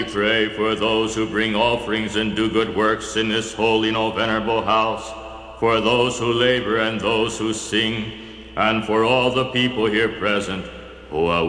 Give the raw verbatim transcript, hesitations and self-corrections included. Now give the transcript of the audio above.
Pray for those who bring offerings and do good works in this holy and venerable house, for those who labor and those who sing, and for all the people here present who are